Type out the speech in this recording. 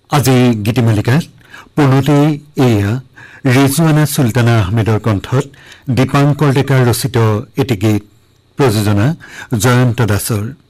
আজি গীতিমালিকাত পুনতেই এয়া ৰিজৱানা চুলতানা আহমেদৰ কণ্ঠত দীপাংকৰ ডেকাৰ ৰচিত এটি গীত প্ৰযোজনা জয়ন্ত দাসৰ।